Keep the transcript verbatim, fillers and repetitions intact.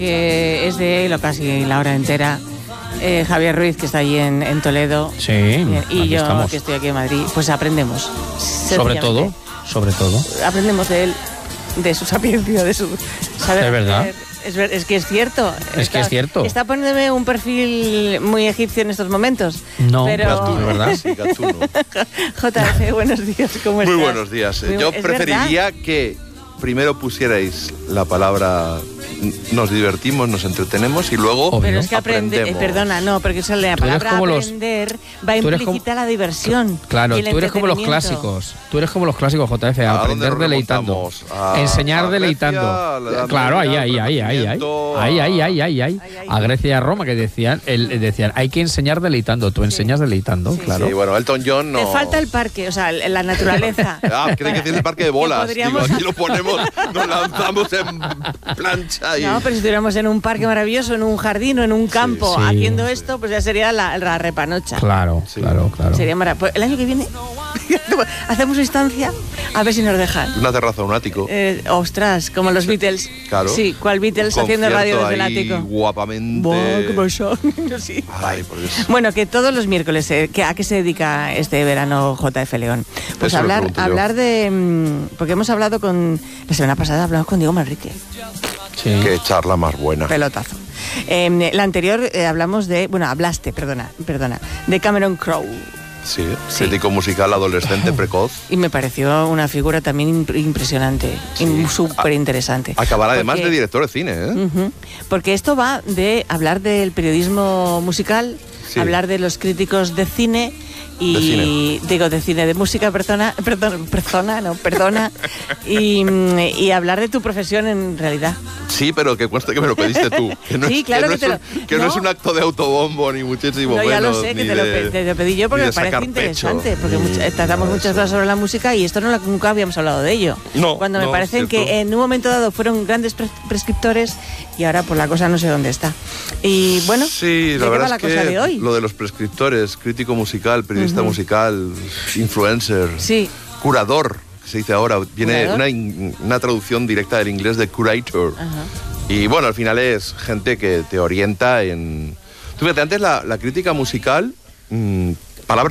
que es de lo casi la hora entera. Eh, Javier Ruiz, que está allí en, en Toledo. Sí, y yo, estamos. que estoy aquí en Madrid, pues aprendemos. Sobre todo, sobre todo. Aprendemos de él, de su sapiencia, de su saber. Es verdad. Es, ver, es que es cierto. Es está, que es cierto. Está poniéndome un perfil muy egipcio en estos momentos. No, pero... Gatuno, ¿verdad? Sí, Gatuno. J F, buenos días, ¿cómo estás? Muy buenos días. Muy, Yo preferiría verdad? que primero pusierais la palabra nos divertimos, nos entretenemos y luego Obvio. Pero es que aprender, eh, aprendemos. perdona, no, porque eso, la Tú eres palabra como los- aprender va tú eres implícita como- la diversión. Claro, y el tú eres como los entretenimiento. clásicos. Tú eres como los clásicos, J F. ¿A Aprender dónde nos deleitando. remontamos? A- Enseñar a deleitando. Grecia, la Edad Claro, ahí, Media, ahí, el ahí, ahí, ahí. Renacimiento, Ahí, a- ahí, ahí, ahí, ahí. Ahí, ahí. A Grecia y a Roma que decían, el, decían, hay que enseñar deleitando. Tú enseñas deleitando, Sí, claro. Sí, bueno, Elton John no. Te falta el parque, o sea, la naturaleza. Ah, creo que tiene el parque de bolas. Que Digo, podríamos- aquí lo ponemos, nos lanzamos en plancha y. No, pero si estuviéramos en un parque maravilloso, en un jardín o en un campo Sí, haciendo sí. esto, pues ya sería la, la repanocha. Claro, Sí. claro, claro. Sería maravilloso. El año que viene hacemos instancia a ver si nos dejan. Una terraza, un ático. Eh, ostras, como los Beatles. Claro. Sí, ¿cuál Beatles Un haciendo radio concierto desde el ahí ático? Guapamente. Buah, qué pasó. Sí. Ay, por Dios. Bueno, que todos los miércoles, eh, que ¿a qué se dedica este verano J F León? Pues Eso me hablar, pregunto yo. hablar de... mm, Porque hemos hablado con... La semana pasada hablamos con Diego Manrique. Sí. Qué charla más buena. Pelotazo. Eh, la anterior eh, hablamos de... Bueno, hablaste, perdona, perdona, de Cameron Crowe. Sí, Sí. crítico musical adolescente precoz. Y me pareció una figura también imp- impresionante, y súper interesante. Acabará además Porque- de director de cine, ¿eh? Ujú. Porque esto va de hablar del periodismo musical, Sí. hablar de los críticos de cine y De cine. digo de cine, de música, persona, perdón, persona, no, perdona, y, mm, y hablar de tu profesión en realidad. Sí, pero que cueste que me lo pediste tú. Que no Sí, es, claro que no que es te un, lo- que no no. es un acto de autobombo ni muchísimo No, menos. ya lo sé, que ni te lo, de- pe- te lo pedí yo porque ni me de parece sacar interesante, pecho, porque ni much- eh, tratamos eso. muchas cosas sobre la música y esto no lo- nunca habíamos hablado de ello. No, Cuando me no, parecen cierto. que en un momento dado fueron grandes pres- prescriptores y ahora por la cosa no sé dónde está. Y bueno, Sí, ¿de la qué verdad va la es cosa que de hoy? lo de los prescriptores, crítico musical, periodista musical, influencer, Sí. curador, que se dice ahora, viene ¿Curador? una, in- una traducción directa del inglés de curator. Ajá. Y bueno, al final es gente que te orienta en... Tú fíjate, antes la, la crítica musical mm,